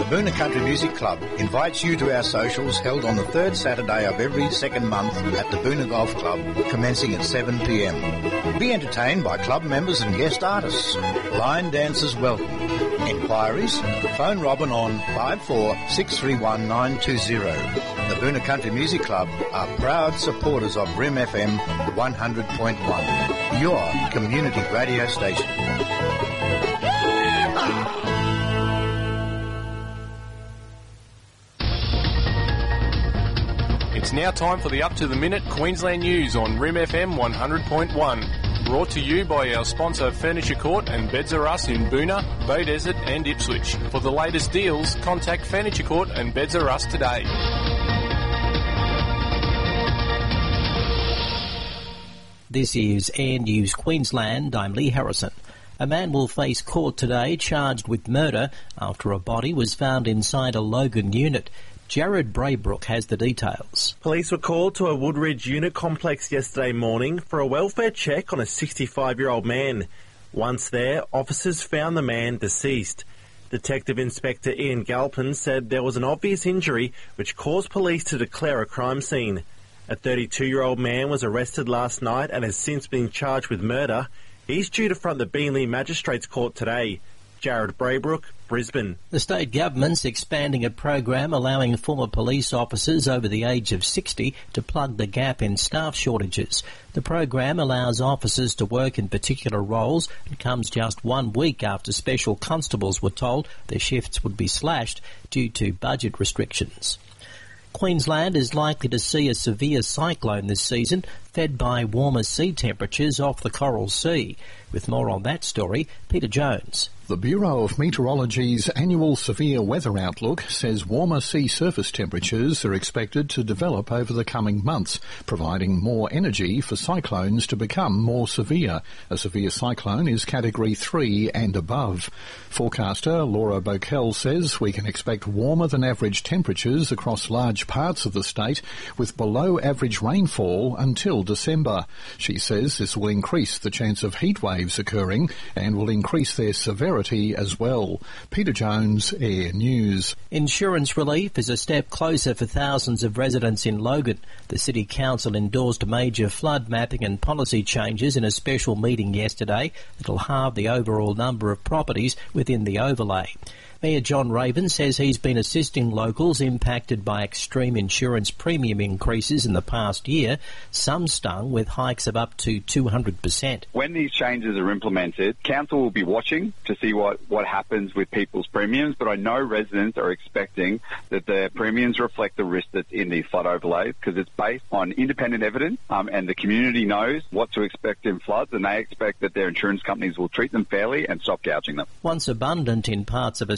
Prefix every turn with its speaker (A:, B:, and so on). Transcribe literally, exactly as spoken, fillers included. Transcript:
A: Boona Country Music Club invites you to our socials held on the third Saturday of every second month at the Boona Golf Club, commencing at seven p m. Be entertained by club members and guest artists. Line dancers welcome. Enquiries? Phone Robin on five four six three one nine two zero. The Boona Country Music Club are proud supporters of R I M F M one hundred point one, your community radio station.
B: It's now time for the up-to-the-minute Queensland news on R I M F M one hundred point one. Brought to you by our sponsor Furniture Court and Beds R Us in Boona, Bay Desert and Ipswich. For the latest deals, contact Furniture Court and Beds R Us today.
C: This is Air News Queensland. I'm Lee Harrison. A man will face court today charged with murder after a body was found inside a Logan unit. Jared Braybrook has the details.
D: Police were called to a Woodridge unit complex yesterday morning for a welfare check on a sixty-five-year-old man. Once there, officers found the man deceased. Detective Inspector Ian Galpin said there was an obvious injury which caused police to declare a crime scene. A thirty-two-year-old man was arrested last night and has since been charged with murder. He's due to front the Beenleigh Magistrates Court today. Jared Braybrook, Brisbane.
C: The state government's expanding a program allowing former police officers over the age of sixty to plug the gap in staff shortages. The program allows officers to work in particular roles and comes just one week after special constables were told their shifts would be slashed due to budget restrictions. Queensland is likely to see a severe cyclone this season, fed by warmer sea temperatures off the Coral Sea. With more on that story, Peter Jones.
E: The Bureau of Meteorology's annual severe weather outlook says warmer sea surface temperatures are expected to develop over the coming months, providing more energy for cyclones to become more severe. A severe cyclone is Category three and above. Forecaster Laura Bockel says we can expect warmer than average temperatures across large parts of the state, with below average rainfall until December. She says this will increase the chance of heat waves occurring and will increase their severity as well. Peter Jones, Air News.
C: Insurance relief is a step closer for thousands of residents in Logan. The City Council endorsed major flood mapping and policy changes in a special meeting yesterday that will halve the overall number of properties within the overlay. Mayor John Raven says he's been assisting locals impacted by extreme insurance premium increases in the past year, some stung with hikes of up to two hundred percent.
F: When these changes are implemented, Council will be watching to see what, what happens with people's premiums, but I know residents are expecting that their premiums reflect the risk that's in these flood overlays because it's based on independent evidence um, and the community knows what to expect in floods and they expect that their insurance companies will treat them fairly and stop gouging them.
C: Once abundant in parts of